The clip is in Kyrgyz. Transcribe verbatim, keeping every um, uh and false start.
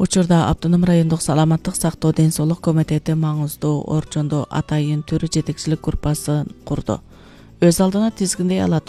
Учурда Автоном райондук саламаттык сактоо ден соолук комитети маңыздуу Орчондо атайын түрү жетекчилик группасын курду. Өз алдына тизгиндей ала